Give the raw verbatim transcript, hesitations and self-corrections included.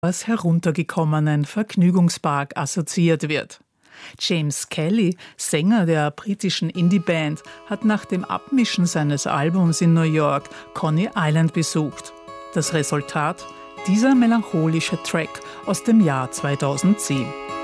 als heruntergekommenen Vergnügungspark assoziiert wird. James Kelly, Sänger der britischen Indie-Band, hat nach dem Abmischen seines Albums in New York Coney Island besucht. Das Resultat? Dieser melancholische Track aus dem Jahr zweitausendzehn.